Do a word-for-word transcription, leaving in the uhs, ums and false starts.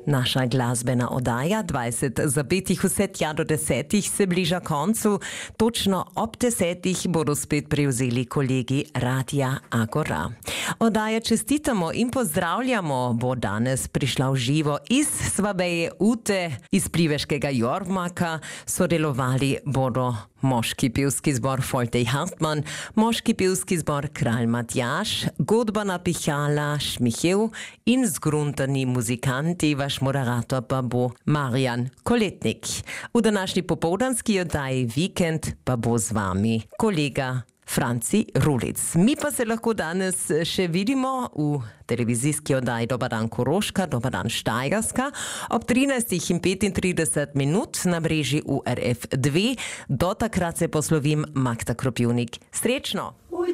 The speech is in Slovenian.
Naša glasbena oddaja dvajset zapetih vse tja do desetih se bliža koncu. Točno ob desetih bodo spet prevzeli kolegi Radia Agora. Oddaja čestitamo in pozdravljamo bo danes prišla v živo iz Svabeje Ute, iz Priveškega Jormaka. Sodelovali bodo moški pevski zbor Foltej Hartmann, moški pevski zbor Kralj Matjaž, godbana pihala Šmichev in zgruntani muzikanti. Vaš moderator pa bo Marjan Koletnik. V današnji popoldanski oddaji Vikend pa bo z vami kolega Franci Rulic. Mi pa se lahko danes še vidimo v televizijski oddaji Dobar dan Koroška, Dobar dan Štajerska ob trinajstih in petintrideset minut na mreži U R F dve. Do takrat se poslovim Magda Kropivnik. Srečno!